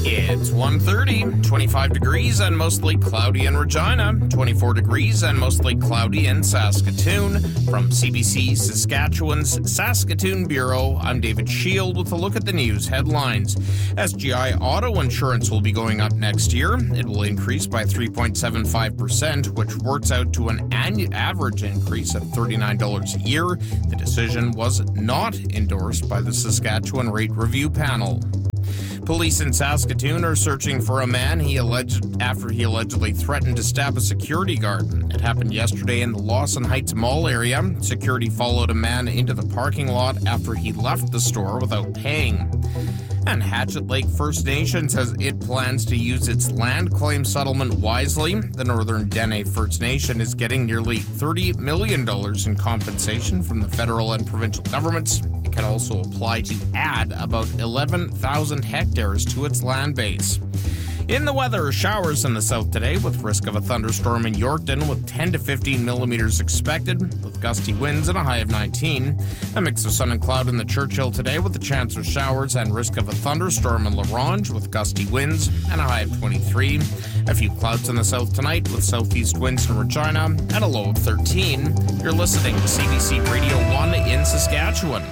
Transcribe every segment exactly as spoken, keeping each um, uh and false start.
It's one thirty, twenty-five degrees and mostly cloudy in Regina, twenty-four degrees and mostly cloudy in Saskatoon. From C B C Saskatchewan's Saskatoon Bureau, I'm David Shield with a look at the news headlines. S G I Auto Insurance will be going up next year. It will increase by three point seven five percent, which works out to an annual average increase of thirty-nine dollars a year. The decision was not endorsed by the Saskatchewan Rate Review Panel. Police in Saskatoon are searching for a man he alleged after he allegedly threatened to stab a security guard. It happened yesterday in the Lawson Heights Mall area. Security followed a man into the parking lot after he left the store without paying. And Hatchet Lake First Nation says it plans to use its land claim settlement wisely. The Northern Dene First Nation is getting nearly thirty million dollars in compensation from the federal and provincial governments. It can also apply to add about eleven thousand hectares to its land base. In the weather, showers in the south today with risk of a thunderstorm in Yorkton with ten to fifteen millimeters expected with gusty winds and a high of nineteen. A mix of sun and cloud in the Churchill today with a chance of showers and risk of a thunderstorm in La Ronge with gusty winds and a high of twenty-three. A few clouds in the south tonight with southeast winds in Regina and a low of thirteen. You're listening to C B C Radio one in Saskatchewan.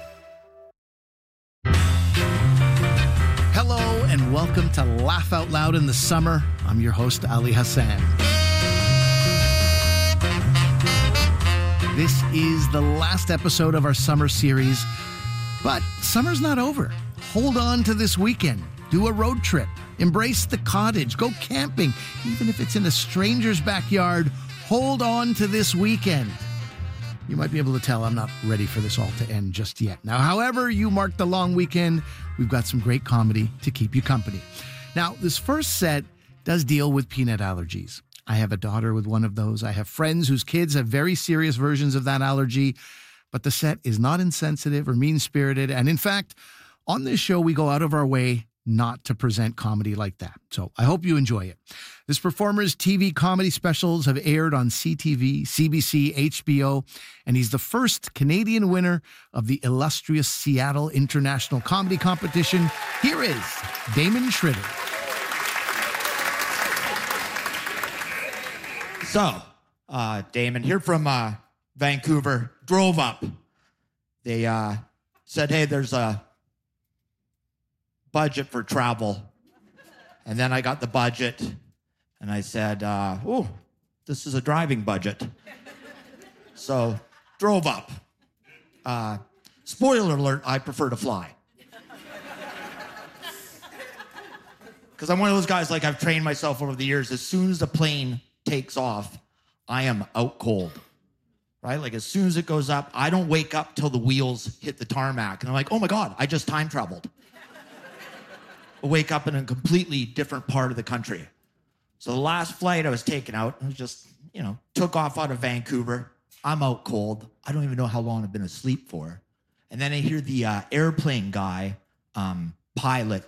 And welcome to Laugh Out Loud in the Summer. I'm your host, Ali Hassan. This is the last episode of our summer series, but summer's not over. Hold on to this weekend. Do a road trip. Embrace the cottage. Go camping. Even if it's in a stranger's backyard, hold on to this weekend. You might be able to tell I'm not ready for this all to end just yet. Now, however you mark the long weekend, we've got some great comedy to keep you company. Now, this first set does deal with peanut allergies. I have a daughter with one of those. I have friends whose kids have very serious versions of that allergy. But the set is not insensitive or mean-spirited. And in fact, on this show, we go out of our way not to present comedy like that. So I hope you enjoy it. This performer's T V comedy specials have aired on C T V, C B C, H B O, and he's the first Canadian winner of the illustrious Seattle International Comedy Competition. Here is Damon Schritter. So, uh, Damon here from uh, Vancouver, drove up. They uh, said, hey, there's a budget for travel. And then I got the budget and I said, uh, oh, this is a driving budget. So drove up. Uh, spoiler alert, I prefer to fly. Because I'm one of those guys, like I've trained myself over the years, as soon as the plane takes off, I am out cold. Right? Like as soon as it goes up, I don't wake up till the wheels hit the tarmac. And I'm like, oh my God, I just time traveled. Wake up in a completely different part of the country. So the last flight I was taken out, I was just, you know, took off out of Vancouver. I'm out cold. I don't even know how long I've been asleep for. And then I hear the uh, airplane guy, um, pilot,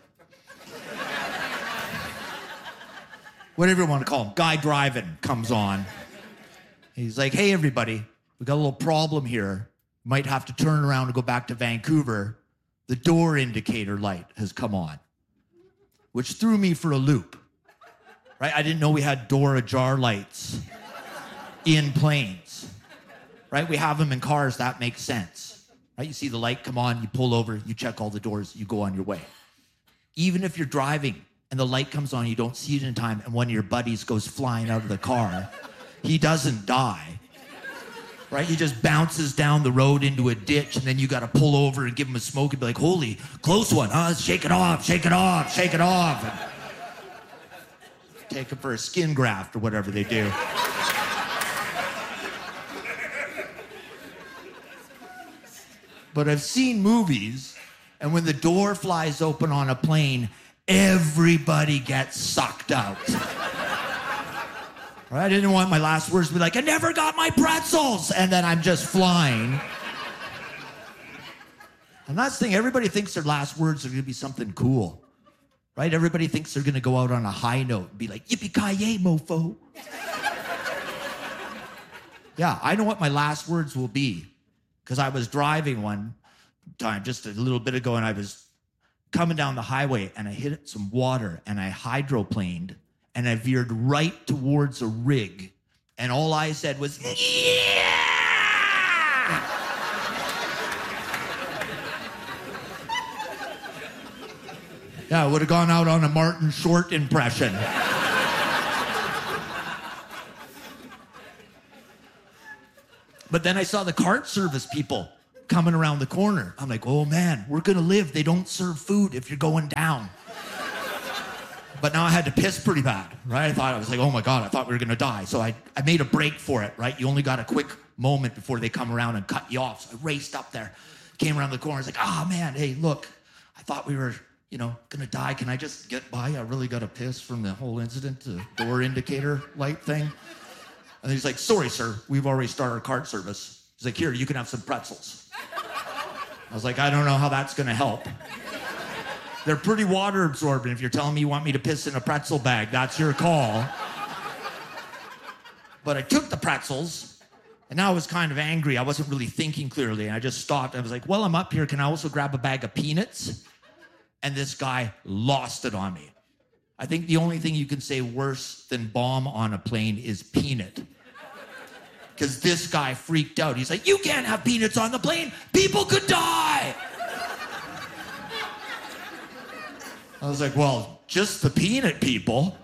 whatever you want to call him, guy driving, comes on. He's like, hey, everybody, we got a little problem here. Might have to turn around and go back to Vancouver. The door indicator light has come on. Which threw me for a loop, right? I didn't know we had door ajar lights in planes, right? We have them in cars, that makes sense, right? You see the light come on, you pull over, you check all the doors, you go on your way. Even if you're driving and the light comes on, you don't see it in time, and one of your buddies goes flying out of the car, he doesn't die, right? He just bounces down the road into a ditch, and then you got to pull over and give him a smoke and be like, holy, close one, huh? Shake it off, shake it off, shake it off. And take him for a skin graft or whatever they do. But I've seen movies, and when the door flies open on a plane, everybody gets sucked out. I didn't want my last words to be like, I never got my pretzels, and then I'm just flying. And that's the thing, everybody thinks their last words are gonna be something cool, right? Everybody thinks they're gonna go out on a high note and be like, yippee-ki-yay, mofo. Yeah, I know what my last words will be, because I was driving one time just a little bit ago, and I was coming down the highway and I hit some water and I hydroplaned and I veered right towards a rig. And all I said was, yeah! Yeah, I would have gone out on a Martin Short impression. But then I saw the cart service people coming around the corner. I'm like, oh man, we're gonna live. They don't serve food if you're going down. But now I had to piss pretty bad, right? I thought, I was like, oh my God, I thought we were gonna die. So I, I made a break for it, right? You only got a quick moment before they come around and cut you off. So I raced up there, came around the corner. I was like, oh man, hey, look, I thought we were, you know, gonna die. Can I just get by? I really got a piss from the whole incident, the door indicator light thing. And he's like, sorry, sir, we've already started our cart service. He's like, here, you can have some pretzels. I was like, I don't know how that's gonna help. They're pretty water absorbent. If you're telling me you want me to piss in a pretzel bag, that's your call. But I took the pretzels, and now I was kind of angry. I wasn't really thinking clearly, and I just stopped. I was like, well, I'm up here. Can I also grab a bag of peanuts? And this guy lost it on me. I think the only thing you can say worse than bomb on a plane is peanut. Because this guy freaked out. He's like, you can't have peanuts on the plane. People could die. I was like, well, just the peanut people.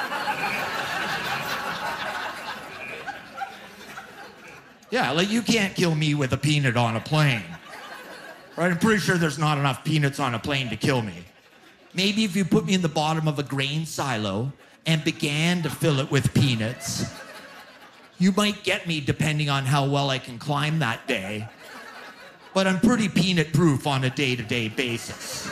Yeah, like you can't kill me with a peanut on a plane. Right? I'm pretty sure there's not enough peanuts on a plane to kill me. Maybe if you put me in the bottom of a grain silo and began to fill it with peanuts, you might get me depending on how well I can climb that day. But I'm pretty peanut proof on a day-to-day basis.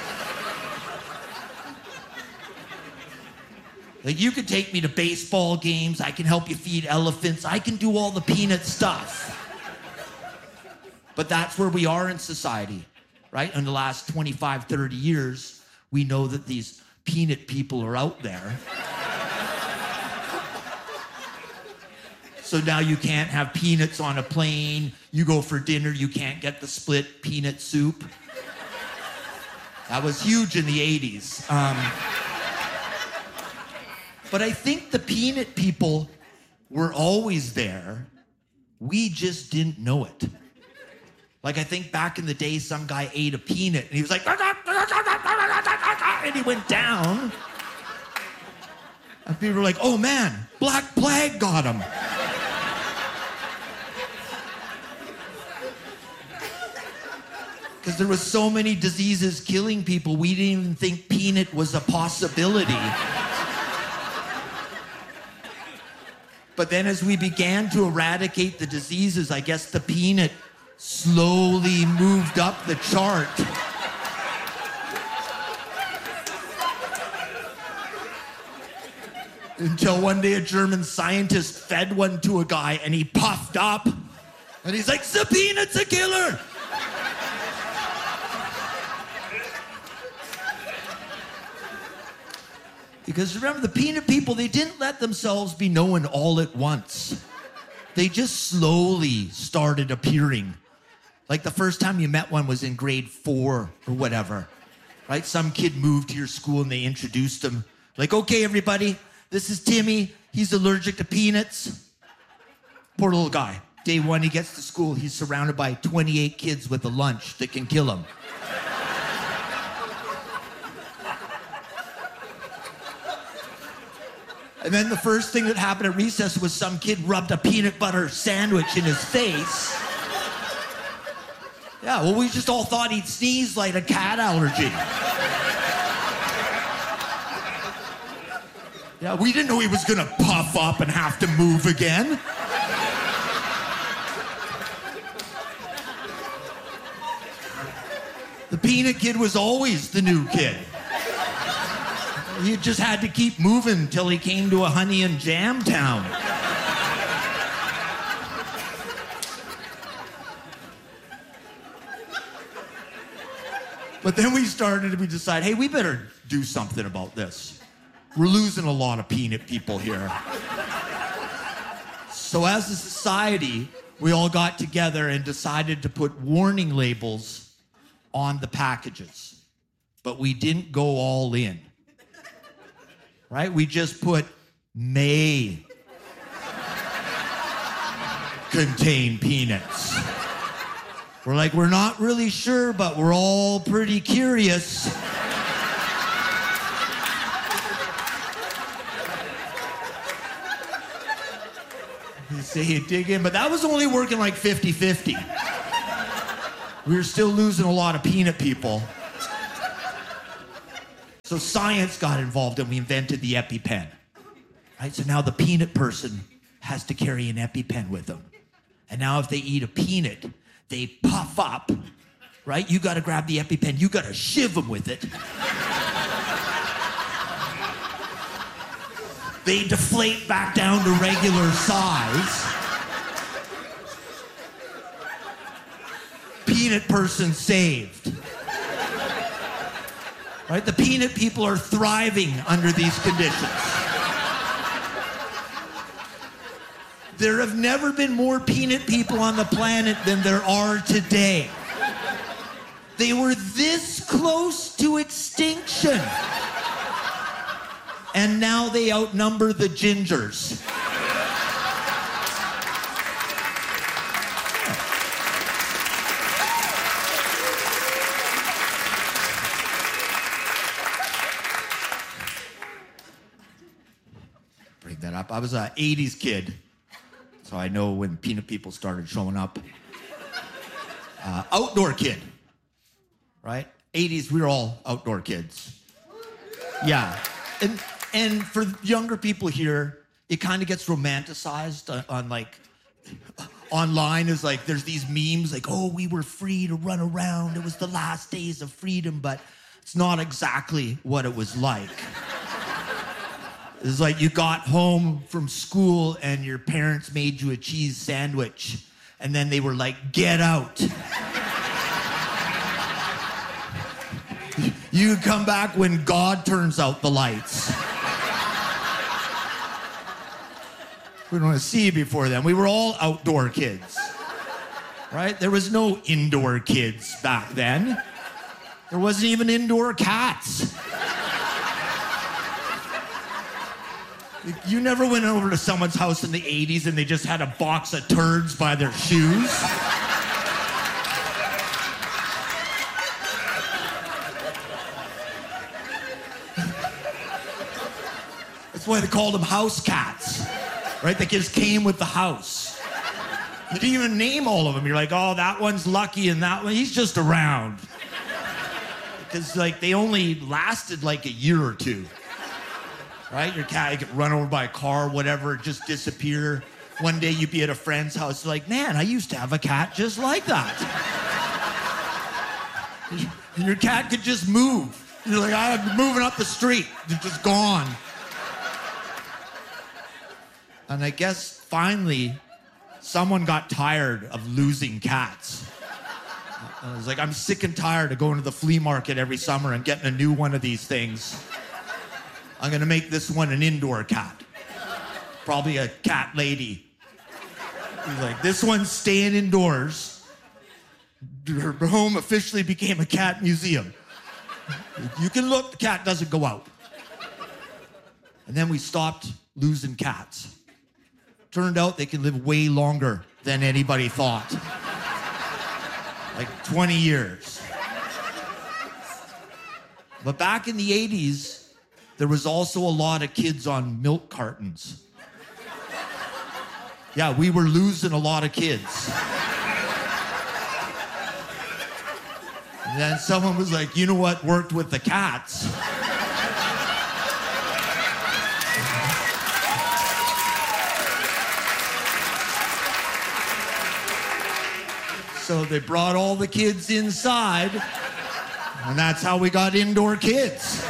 Like you could take me to baseball games, I can help you feed elephants, I can do all the peanut stuff. But that's where we are in society, right? In the last twenty-five, thirty years, we know that these peanut people are out there. So now you can't have peanuts on a plane. You go for dinner, you can't get the split peanut soup. That was huge in the eighties. Um, but I think the peanut people were always there. We just didn't know it. Like I think back in the day, some guy ate a peanut and he was like, and he went down. And people were like, oh man, Black Plague got him. Because there was so many diseases killing people, we didn't even think peanut was a possibility. But then as we began to eradicate the diseases, I guess the peanut slowly moved up the chart. Until one day a German scientist fed one to a guy and he puffed up. And he's like, the peanut's a killer! Because remember, the peanut people, they didn't let themselves be known all at once. They just slowly started appearing. Like the first time you met one was in grade four or whatever, right? Some kid moved to your school and they introduced him. Like, okay, everybody, this is Timmy. He's allergic to peanuts. Poor little guy. Day one, he gets to school. He's surrounded by twenty-eight kids with a lunch that can kill him. And then the first thing that happened at recess was some kid rubbed a peanut butter sandwich in his face. Yeah, well, we just all thought he'd sneeze like a cat allergy. Yeah, we didn't know he was gonna puff up and have to move again. The peanut kid was always the new kid. You just had to keep moving till he came to a honey and jam town. But then we started, we decided, hey, we better do something about this. We're losing a lot of peanut people here. So as a society, we all got together and decided to put warning labels on the packages. but we didn't go all in. Right? We just put may contain peanuts. We're like, we're not really sure, but we're all pretty curious. You say you dig in, but that was only working like fifty-fifty. We were still losing a lot of peanut people. So science got involved and we invented the EpiPen. Right? So now the peanut person has to carry an EpiPen with them. And now if they eat a peanut, they puff up, right? You got to grab the EpiPen. You got to shiv them with it. They deflate back down to regular size. Peanut person saved. Right? The peanut people are thriving under these conditions. There have never been more peanut people on the planet than there are today. They were this close to extinction. And now they outnumber the gingers. Bring that up. I was an eighties kid. So I know when peanut people started showing up. Uh, outdoor kid, right? eighties, we were all outdoor kids. Yeah, and and for younger people here, it kind of gets romanticized on, on like, online is like, there's these memes like, oh, we were free to run around. It was the last days of freedom, but it's not exactly what it was like. It's like you got home from school and your parents made you a cheese sandwich and then they were like, get out. You come back when God turns out the lights. We don't want to see you before then. We were all outdoor kids, right? There was no indoor kids back then. There wasn't even indoor cats. You never went over to someone's house in the eighties and they just had a box of turds by their shoes? That's why they called them house cats, right? They just came with the house. You didn't even name all of them. You're like, oh, that one's lucky and that one, he's just around. Because like they only lasted like a year or two. Right? Your cat, you get run over by a car, whatever, just disappear. One day you'd be at a friend's house, like, man, I used to have a cat just like that. And your cat could just move. You're like, I'm moving up the street. It's just gone. And I guess finally, someone got tired of losing cats. I was like, I'm sick and tired of going to the flea market every summer and getting a new one of these things. I'm gonna make this one an indoor cat. Probably a cat lady. He's like, this one's staying indoors. Her home officially became a cat museum. You can look, the cat doesn't go out. And then we stopped losing cats. Turned out they can live way longer than anybody thought. Like twenty years. But back in the eighties, there was also a lot of kids on milk cartons. Yeah, we were losing a lot of kids. And then someone was like, you know what worked with the cats? So they brought all the kids inside, and that's how we got indoor kids.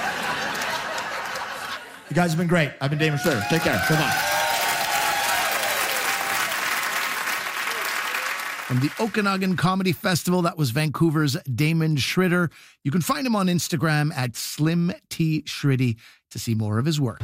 You guys have been great. I've been Damon Schroeder. Take care. Bye-bye. From the Okanagan Comedy Festival, that was Vancouver's Damon Schroeder. You can find him on Instagram at Slim T Shriddy to see more of his work.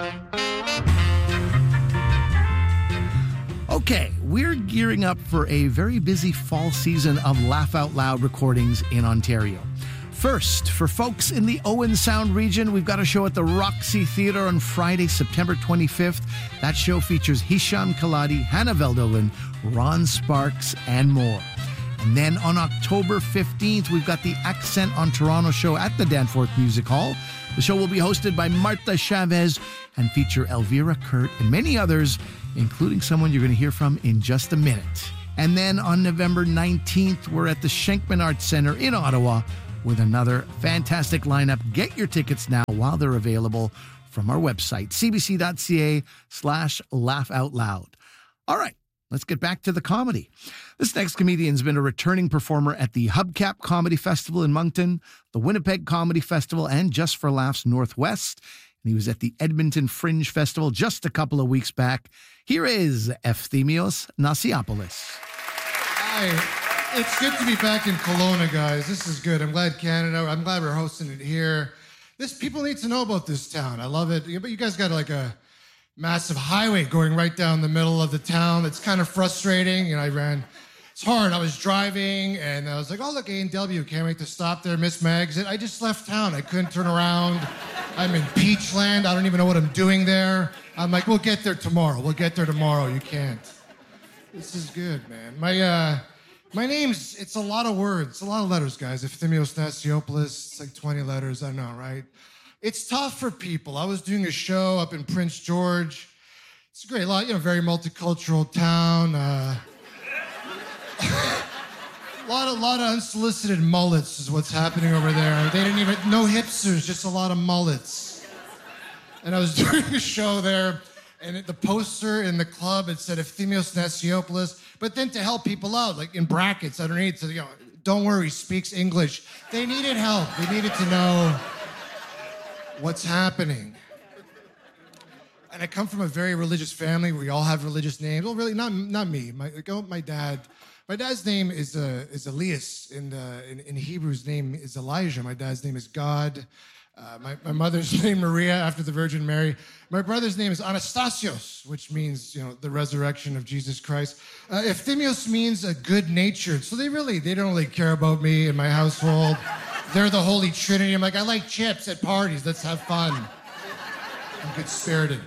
Okay, we're gearing up for a very busy fall season of Laugh Out Loud recordings in Ontario. First, for folks in the Owen Sound region, we've got a show at the Roxy Theatre on Friday, September twenty-fifth. That show features Hisham Kaladi, Hannah Veldoven, Ron Sparks, and more. And then on October fifteenth, we've got the Accent on Toronto show at the Danforth Music Hall. The show will be hosted by Martha Chavez and feature Elvira Kurt and many others, including someone you're going to hear from in just a minute. And then on November nineteenth, we're at the Schenkman Arts Center in Ottawa with another fantastic lineup. Get your tickets now while they're available from our website, cbc.ca slash laugh out loud. All right, let's get back to the comedy. This next comedian's been a returning performer at the Hubcap Comedy Festival in Moncton, the Winnipeg Comedy Festival, and Just for Laughs Northwest. And he was at the Edmonton Fringe Festival just a couple of weeks back. Here is Efthimios Nasiopoulos. Hi. It's good to be back in Kelowna, guys. This is good. I'm glad Canada, I'm glad we're hosting it here. This people need to know about this town. I love it. But you guys got like a massive highway going right down the middle of the town. It's kind of frustrating. And I ran, it's hard. I was driving and I was like, oh, look, A and W, can't wait to stop there, miss my exit. I just left town. I couldn't turn around. I'm in Peachland. I don't even know what I'm doing there. I'm like, we'll get there tomorrow. We'll get there tomorrow. You can't. This is good, man. My, uh, My name's, it's a lot of words, a lot of letters, guys. Efthimios Nasiopoulos, it's like twenty letters, I know, right? It's tough for people. I was doing a show up in Prince George. It's a great, lot, you know, very multicultural town. Uh, a lot of, lot of unsolicited mullets is what's happening over there. They didn't even, no hipsters, just a lot of mullets. And I was doing a show there, and the poster in the club, it said Efthimios Nasiopoulos, but then to help people out, like in brackets underneath, so, you know, don't worry, he speaks English. They needed help. They needed to know what's happening. And I come from a very religious family. We all have religious names. Well, really, not not me. My, my dad. My dad's name is uh, is Elias. In, uh, in in Hebrew, his name is Elijah. My dad's name is God. Uh, my, my mother's name, Maria, after the Virgin Mary. My brother's name is Anastasios, which means, you know, the resurrection of Jesus Christ. Uh, Efthimios means a good-natured. So they really, they don't really care about me and my household. They're the Holy Trinity. I'm like, I like chips at parties. Let's have fun. I'm good-spirited.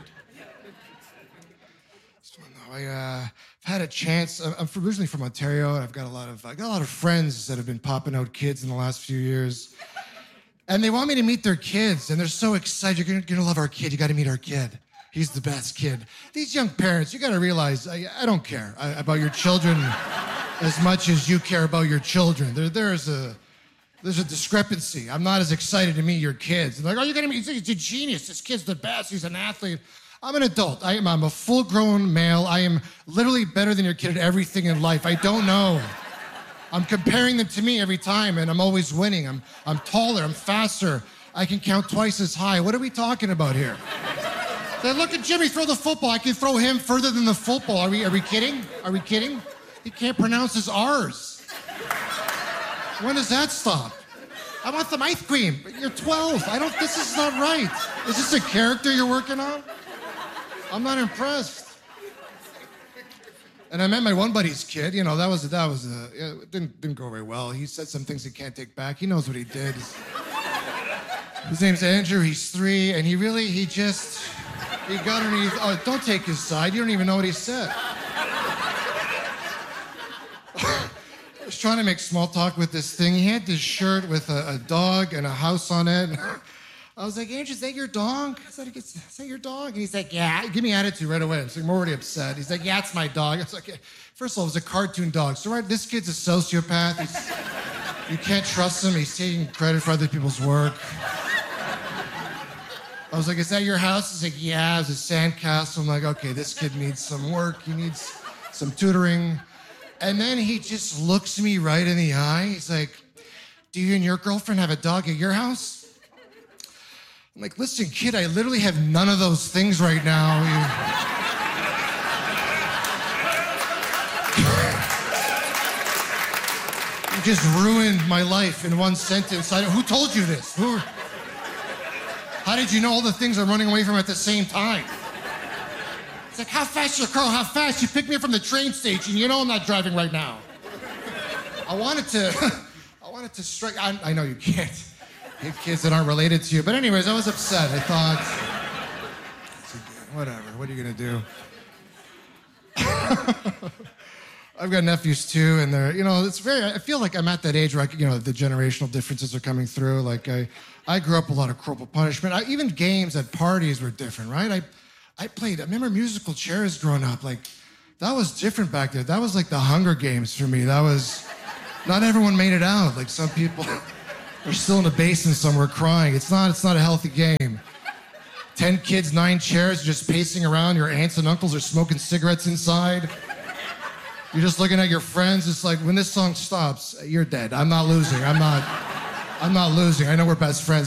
So, no, I, uh, I've had a chance. I'm originally from Ontario, and I've got a lot of, I got a lot of friends that have been popping out kids in the last few years. And they want me to meet their kids, and they're so excited. You're gonna, you're gonna love our kid. You gotta meet our kid. He's the best kid. These young parents, you gotta realize, I, I don't care I, about your children as much as you care about your children. There, there's a there's a discrepancy. I'm not as excited to meet your kids. And they're like, oh, you're gonna meet, he's a genius. This kid's the best. He's an athlete. I'm an adult. I am, I'm a full-grown male. I am literally better than your kid at everything in life. I don't know. I'm comparing them to me every time, and I'm always winning. I'm, I'm taller, I'm faster. I can count twice as high. What are we talking about here? They look at Jimmy throw the football. I can throw him further than the football. Are we, are we kidding? Are we kidding? He can't pronounce his R's. When does that stop? I want some ice cream. But you're twelve. I don't, this is not right. Is this a character you're working on? I'm not impressed. And I met my one buddy's kid. You know, that was, that was, a, it didn't, didn't go very well. He said some things he can't take back. He knows what he did. His, his name's Andrew. He's three. And he really, he just, he got underneath. Oh, don't take his side. You don't even know what he said. I was trying to make small talk with this thing. He had this shirt with a, a dog and a house on it. I was like, Andrew, is that your dog? I said, is that your dog? And he's like, yeah. Give me attitude right away. I'm, like, I'm already upset. He's like, yeah, it's my dog. I was like, first of all, it was a cartoon dog. So right, this kid's a sociopath. He's, you can't trust him. He's taking credit for other people's work. I was like, is that your house? He's like, yeah, it's a sandcastle. I'm like, okay, this kid needs some work. He needs some tutoring. And then he just looks me right in the eye. He's like, do you and your girlfriend have a dog at your house? I'm like, listen, kid, I literally have none of those things right now. You, you just ruined my life in one sentence. I, who told you this? Who? How did you know all the things I'm running away from at the same time? It's like, how fast, your car? How fast? You picked me up from the train station. You know I'm not driving right now. I wanted to, I wanted to strike. I, I know you can't. hit kids that aren't related to you. But anyways, I was upset. I thought, whatever, what are you gonna do? I've got nephews too, and they're, you know, it's very, I feel like I'm at that age where, I, you know, the generational differences are coming through. Like, I, I grew up with a lot of corporal punishment. I, even games at parties were different, right? I, I played, I remember musical chairs growing up. Like, that was different back there. That was like the Hunger Games for me. That was, not everyone made it out. Like, some people are still in the basement somewhere crying. It's not, it's not a healthy game. Ten kids, nine chairs, just pacing around. Your aunts and uncles are smoking cigarettes inside. You're just looking at your friends. It's like, when this song stops, you're dead. I'm not losing. I'm not, I'm not losing. I know we're best friends.